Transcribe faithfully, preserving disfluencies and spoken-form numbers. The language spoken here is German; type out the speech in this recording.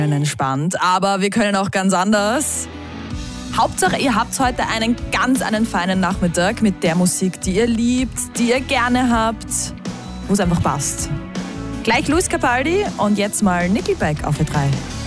Entspannt, aber wir können auch ganz anders. Hauptsache, ihr habt heute einen ganz einen feinen Nachmittag mit der Musik, die ihr liebt, die ihr gerne habt, wo es einfach passt. Gleich Luis Capaldi und jetzt mal Nickelback auf E drei.